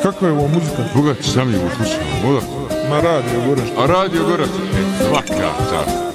Kakva je ovo muzika? Koga ti sam je slušao? Ma Radio Gorac. A Radio Gorac? Svaka čast.